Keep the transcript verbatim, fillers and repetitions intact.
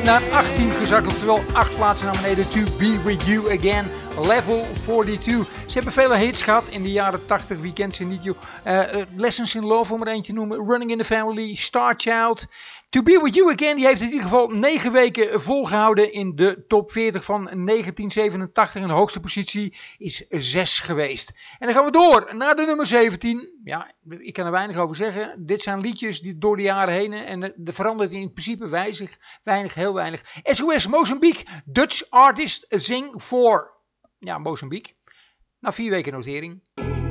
naar achttien gezakt, oftewel acht plaatsen naar beneden. To Be With You Again, level forty-two. Ze hebben vele hits gehad in de jaren tachtig, wie kent ze niet joh. Uh, uh, Lessons in Love om er eentje te noemen, Running in the Family, Star Child. To Be With You Again, die heeft in ieder geval negen weken volgehouden in de top veertig van negentien zevenentachtig. En de hoogste positie is zes geweest. En dan gaan we door naar de nummer zeventien. Ja, ik kan er weinig over zeggen. Dit zijn liedjes die door de jaren heen en er verandert in principe wijzig, weinig, heel weinig. S O S Mozambique, Dutch Artist Sing For. Ja, Mozambique. Na vier weken notering.